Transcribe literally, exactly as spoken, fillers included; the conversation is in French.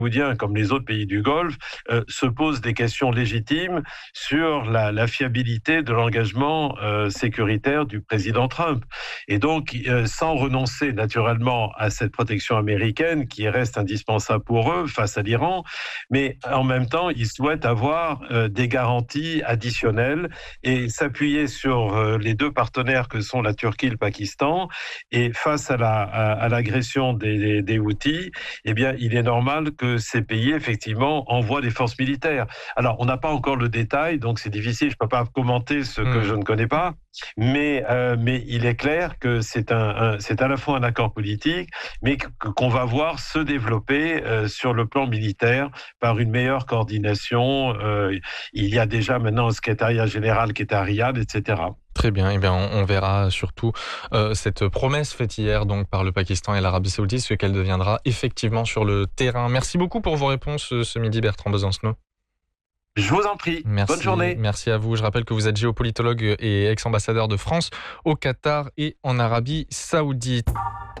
saoudiens, comme les autres pays du Golfe, euh, se posent des questions légitimes sur la, la fiabilité de l'engagement euh, sécuritaire du président Trump. Et donc, euh, sans renoncer naturellement à cette protection américaine qui reste indispensable pour eux face à l'Iran, mais en même temps, ils souhaitent avoir euh, des garanties additionnelles et s'appuyer sur euh, les deux partenaires que sont la Turquie et le Pakistan. Et face à, la, à, à l'agression des, des, des Houthis, eh bien, il est normal que ces pays, effectivement, envoient des forces militaires. Alors, on n'a pas encore le détail, donc c'est difficile, je ne peux pas commenter ce que Mmh. je ne connais pas, mais, euh, mais il est clair que c'est, un, un, c'est à la fois un accord politique, mais que, qu'on va voir se développer euh, sur le plan militaire par une meilleure coordination. Euh, il y a déjà maintenant un secrétariat général qui est à Riyad, et cetera. Très bien, eh bien, on on verra surtout, heu, cette promesse faite hier donc par le Pakistan et l'Arabie Saoudite, ce qu'elle deviendra effectivement sur le terrain. Merci beaucoup pour vos réponses, heu, ce midi, Bertrand Besancenot. Je vous en prie. Bonne Merci, journée. merci à vous. Je rappelle que vous êtes géopolitologue et ex-ambassadeur de France au Qatar et en Arabie Saoudite.